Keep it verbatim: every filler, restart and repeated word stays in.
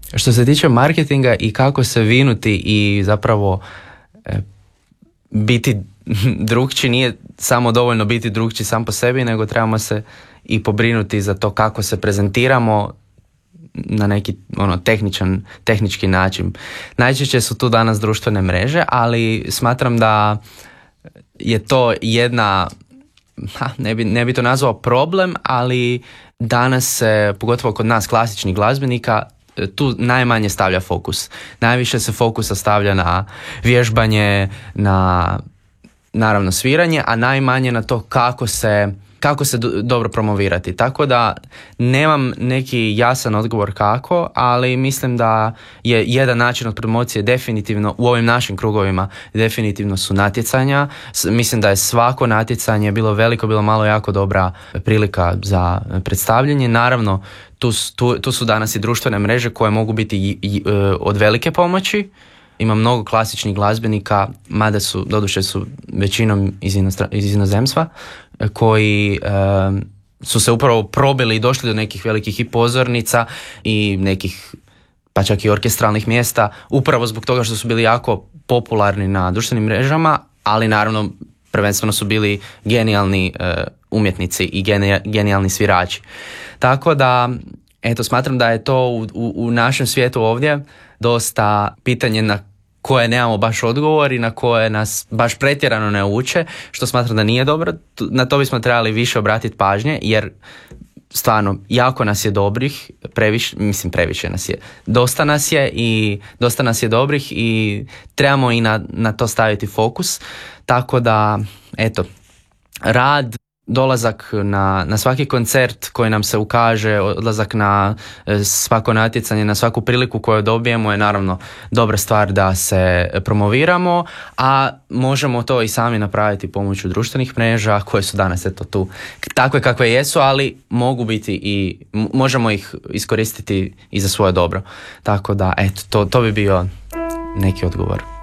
Što se tiče marketinga i kako se vinuti i zapravo e, biti drukčiji, nije samo dovoljno biti drukčiji sam po sebi, nego trebamo se i pobrinuti za to kako se prezentiramo na neki ono, tehničan, tehnički način. Najčešće su tu danas društvene mreže, ali smatram da je to jedna, ne bi, ne bi to nazvao problem, ali danas se, pogotovo kod nas klasičnih glazbenika, tu najmanje stavlja fokus. Najviše se fokusa stavlja na vježbanje, na naravno sviranje, a najmanje na to kako se kako se do, dobro promovirati. Tako da nemam neki jasan odgovor kako, ali mislim da je jedan način od promocije definitivno u ovim našim krugovima definitivno su natjecanja. S, mislim da je svako natjecanje, bilo veliko, bilo malo, jako dobra prilika za predstavljanje. Naravno, tu, tu, tu su danas i društvene mreže koje mogu biti i, i, od velike pomoći. Ima mnogo klasičnih glazbenika, mada su, doduše su većinom iz, inostra, iz inozemstva, koji e, su se upravo probili i došli do nekih velikih i pozornica i nekih, pa čak i orkestralnih mjesta, upravo zbog toga što su bili jako popularni na društvenim mrežama, ali naravno prvenstveno su bili genijalni e, umjetnici i geni, genijalni svirači. Tako da, eto, smatram da je to u, u, u našem svijetu ovdje dosta pitanje na koje nemamo baš odgovor i na koje nas baš pretjerano ne uče, što smatram da nije dobro. Na to bismo trebali više obratiti pažnje, jer stvarno jako nas je dobrih, previše, mislim previše nas je, dosta nas je i dosta nas je dobrih i trebamo i na, na to staviti fokus. Tako da, eto, rad, dolazak na, na svaki koncert koji nam se ukaže, odlazak na svako natjecanje, na svaku priliku koju dobijemo je naravno dobra stvar da se promoviramo, a možemo to i sami napraviti pomoću društvenih mreža koje su danas eto tu takve kakve jesu, ali mogu biti i možemo ih iskoristiti i za svoje dobro. Tako da, eto, to, to bi bio neki odgovor.